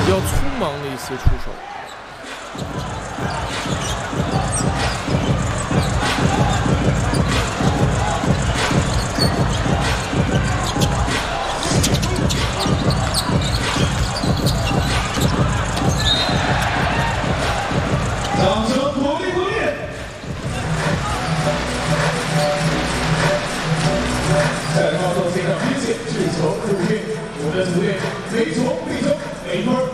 较匆忙的一些出手。 掌声鼓励鼓励！在观众现场拼写，制球入列，我的主练每球必争，每分